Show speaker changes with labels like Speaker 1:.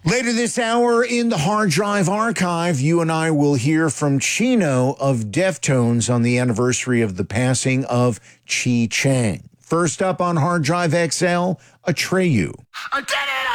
Speaker 1: Later this hour in the Hard Drive Archive, you and I will hear from Chino of Deftones on the anniversary of the passing of Chi Chang. First up on Hard Drive XL, Atreyu.
Speaker 2: I did it!